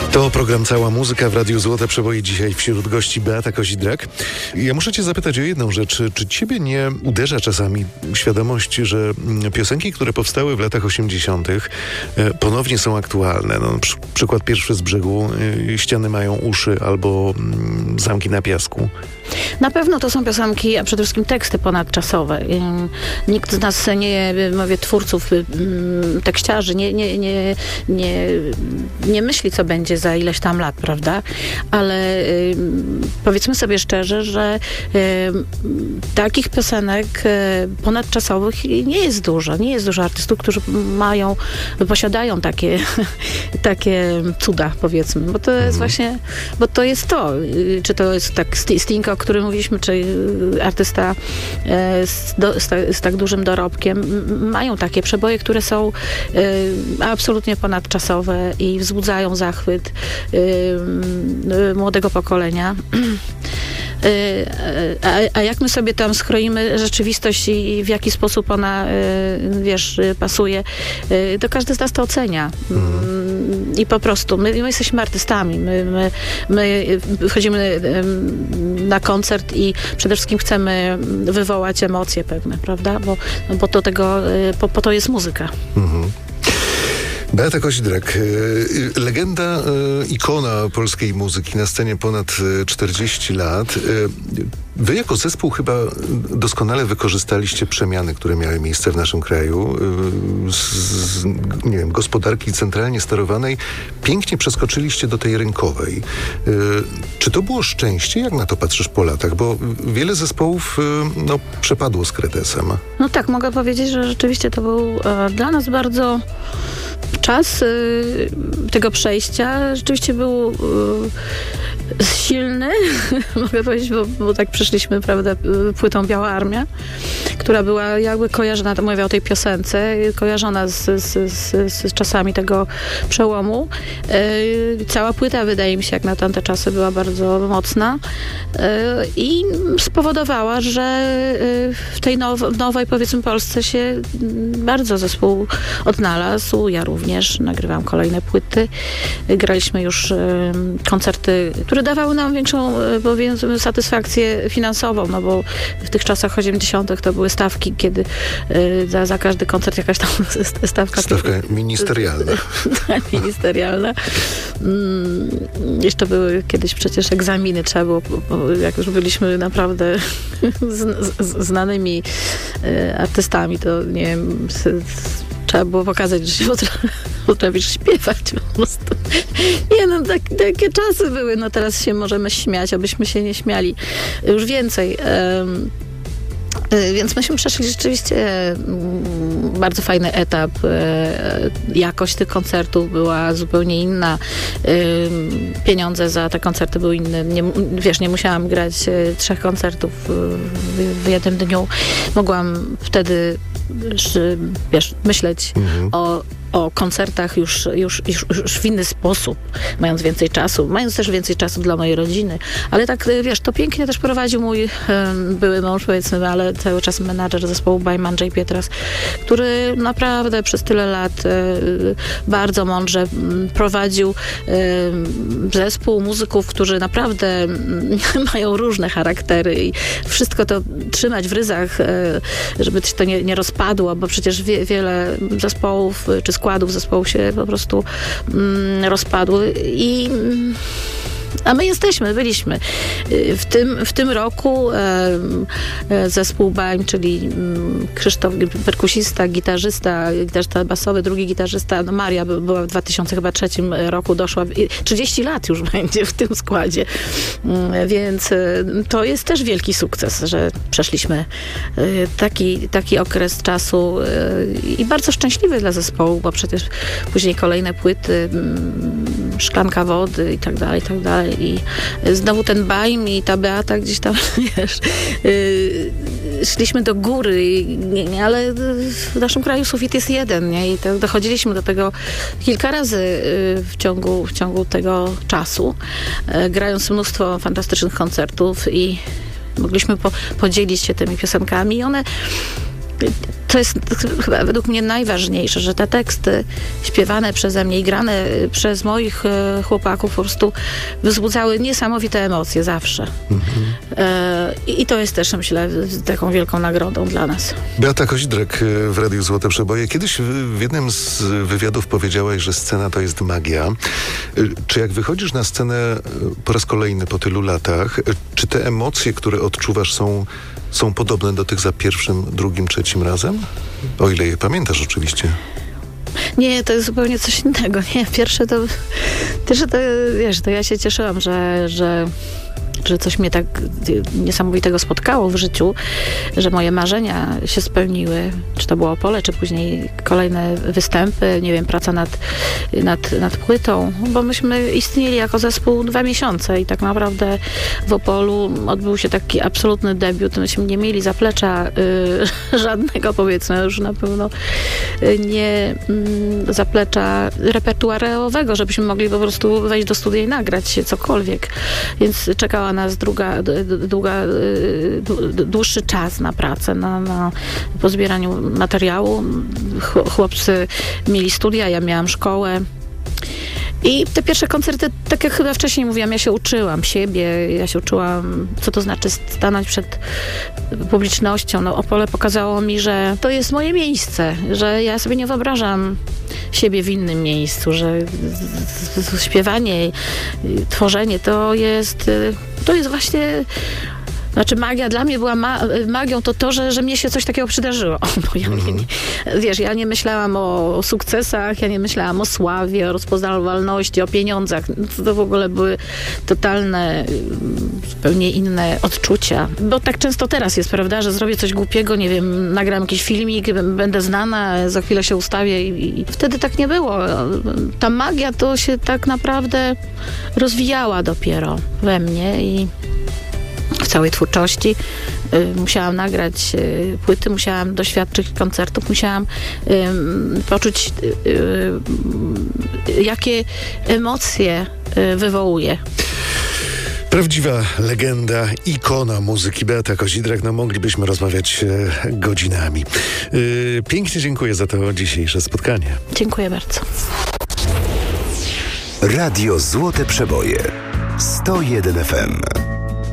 To program Cała Muzyka w Radiu Złote Przeboje. Dzisiaj wśród gości Beata Kozidrak. Ja muszę cię zapytać o jedną rzecz. Czy ciebie nie uderza czasami świadomość, że piosenki, które powstały w latach 80. ponownie są aktualne? No, przykład pierwszy z brzegu, Ściany mają uszy albo Zamki na piasku. Na pewno to są piosenki, a przede wszystkim teksty ponadczasowe. Nikt z nas mówię, twórców, tekściarzy, nie myśli, co będzie za ileś tam lat, prawda? Ale powiedzmy sobie szczerze, że takich piosenek ponadczasowych nie jest dużo. Nie jest dużo artystów, którzy posiadają takie cuda, powiedzmy. Bo to jest właśnie, bo to jest to. Czy to jest tak Sting, o którym mówiliśmy, czy artysta z tak dużym dorobkiem, mają takie przeboje, które są absolutnie ponadczasowe i wzbudzają zachwyt młodego pokolenia. A jak my sobie tam skroimy rzeczywistość i w jaki sposób ona, pasuje, to każdy z nas to ocenia. I po prostu my jesteśmy artystami. My chodzimy na koncert i przede wszystkim chcemy wywołać emocje pewne, prawda? Bo po to jest muzyka. Beata Kozidrak, legenda, ikona polskiej muzyki na scenie ponad 40 lat. Wy jako zespół chyba doskonale wykorzystaliście przemiany, które miały miejsce w naszym kraju. Z gospodarki centralnie sterowanej pięknie przeskoczyliście do tej rynkowej. Czy to było szczęście? Jak na to patrzysz po latach? Bo wiele zespołów przepadło z kretesem. No tak, mogę powiedzieć, że rzeczywiście to był dla nas bardzo... Czas tego przejścia rzeczywiście był silny, mogę powiedzieć, bo tak przyszliśmy, prawda, płytą Biała Armia, która była jakby kojarzona, mówię o tej piosence, kojarzona z czasami tego przełomu. Cała płyta, wydaje mi się, jak na tamte czasy była bardzo mocna i spowodowała, że w tej nowej, powiedzmy, Polsce się bardzo zespół odnalazł. Ja również nagrywałam kolejne płyty. Graliśmy już koncerty, które dawały nam większą, powiedzmy, satysfakcję finansową, no bo w tych czasach 80. to były stawki, kiedy za każdy koncert jakaś tam stawka ministerialna. Ministerialna. Jeszcze były kiedyś przecież egzaminy, trzeba było, jak już byliśmy naprawdę znanymi artystami, to nie wiem, trzeba było pokazać, że się potrafisz śpiewać po prostu. Nie no, takie czasy były. No teraz się możemy śmiać, abyśmy się nie śmiali. Już więcej. Więc myśmy przeszli rzeczywiście bardzo fajny etap. Jakość tych koncertów była zupełnie inna. Pieniądze za te koncerty były inne. Nie musiałam grać 3 koncertów w jednym dniu. Mogłam wtedy myśleć o koncertach już w inny sposób, mając więcej czasu, mając też więcej czasu dla mojej rodziny. Ale tak, to pięknie też prowadził mój były mąż, powiedzmy, ale cały czas menadżer zespołu Bajm Andrzej Pietras, który naprawdę przez tyle lat bardzo mądrze prowadził zespół muzyków, którzy naprawdę mają różne charaktery i wszystko to trzymać w ryzach, żeby to nie rozpadło, bo przecież wiele zespołów czy składów zespołu się po prostu rozpadły a my byliśmy. W tym roku zespół Bajm, czyli Krzysztof, perkusista, gitarzysta basowy, drugi gitarzysta, Maria była w 2003 roku, doszła, 30 lat już będzie w tym składzie. Więc to jest też wielki sukces, że przeszliśmy taki okres czasu i bardzo szczęśliwy dla zespołu, bo przecież później kolejne płyty, Szklanka wody i tak dalej. I znowu ten Bajm i ta Beata gdzieś tam, szliśmy do góry, ale w naszym kraju sufit jest jeden, nie? I tak dochodziliśmy do tego kilka razy w ciągu tego czasu, grając mnóstwo fantastycznych koncertów i mogliśmy podzielić się tymi piosenkami i one to jest chyba według mnie najważniejsze, że te teksty śpiewane przeze mnie i grane przez moich chłopaków po prostu wzbudzały niesamowite emocje zawsze. I to jest też, myślę, taką wielką nagrodą dla nas. Beata Kozidrak w Radiu Złote Przeboje. Kiedyś w jednym z wywiadów powiedziałaś, że scena to jest magia. Czy jak wychodzisz na scenę po raz kolejny po tylu latach, czy te emocje, które odczuwasz, są podobne do tych za pierwszym, drugim, trzecim razem? O ile je pamiętasz oczywiście. Nie, to jest zupełnie coś innego. Nie, pierwsze to wiesz, to ja się cieszyłam, że coś mnie tak niesamowitego spotkało w życiu, że moje marzenia się spełniły. Czy to było Opole, czy później kolejne występy, nie wiem, praca nad płytą, bo myśmy istnieli jako zespół 2 miesiące i tak naprawdę w Opolu odbył się taki absolutny debiut. Myśmy nie mieli zaplecza żadnego, powiedzmy, już na pewno nie zaplecza repertuarowego, żebyśmy mogli po prostu wejść do studia i nagrać cokolwiek. Więc czekała nas dłuższy czas na pracę, na pozbieraniu materiału. Chłopcy mieli studia, ja miałam szkołę. I te pierwsze koncerty, tak jak chyba wcześniej mówiłam, ja się uczyłam siebie, ja się uczyłam, co to znaczy stanąć przed publicznością. No, Opole pokazało mi, że to jest moje miejsce, że ja sobie nie wyobrażam siebie w innym miejscu, że śpiewanie, tworzenie to jest właśnie... Znaczy magia dla mnie była magią to, że mnie się coś takiego przydarzyło. Bo ja nie myślałam o sukcesach, ja nie myślałam o sławie, o rozpoznawalności, o pieniądzach. To w ogóle były totalne, zupełnie inne odczucia. Bo tak często teraz jest, prawda, że zrobię coś głupiego, nie wiem, nagram jakiś filmik, będę znana, za chwilę się ustawię i wtedy tak nie było. Ta magia to się tak naprawdę rozwijała dopiero we mnie i w całej twórczości. Musiałam nagrać płyty, musiałam doświadczyć koncertów, musiałam poczuć, jakie emocje wywołuje. Prawdziwa legenda, ikona muzyki Beata Kozidrak. No moglibyśmy rozmawiać godzinami. Pięknie dziękuję za to dzisiejsze spotkanie. Dziękuję bardzo. Radio Złote Przeboje 101 FM.